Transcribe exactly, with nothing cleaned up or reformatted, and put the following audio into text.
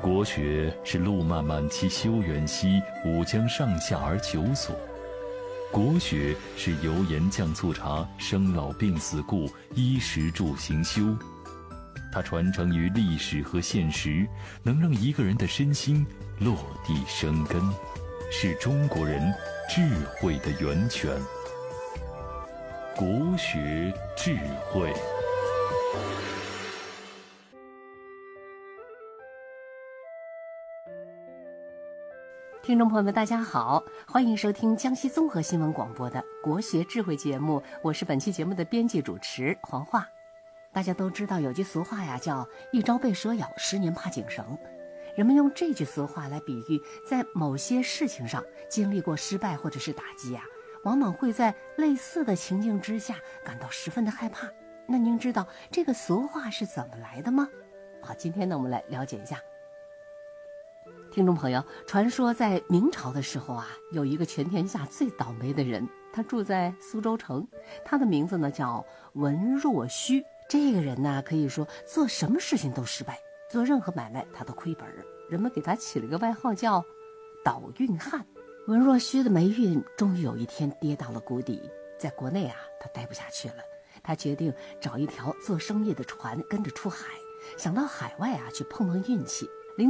国学是路漫漫其修远兮，吾将上下而求索。国学是油盐酱醋茶，生老病死故，衣食住行修。它传承于历史和现实，能让一个人的身心落地生根，是中国人智慧的源泉。国学智慧。 听众朋友们大家好，欢迎收听江西综合新闻广播的国学智慧节目，我是本期节目的编辑主持黄华。大家都知道有句俗话呀，叫一朝被蛇咬，十年怕井绳。人们用这句俗话来比喻，在某些事情上经历过失败或者是打击呀，往往会在类似的情境之下感到十分的害怕。那您知道这个俗话是怎么来的吗？好，今天呢我们来了解一下。听众朋友，传说在明朝的时候啊，有一个全天下最倒霉的人，他住在苏州城，他的名字呢叫文若虚。这个人呢，可以说做什么事情都失败，做任何买卖他都亏本，人们给他起了个外号叫倒运汉。文若虚的霉运终于有一天跌到了谷底，在国内啊他待不下去了，他决定找一条做生意的船跟着出海，想到海外啊去碰碰运气。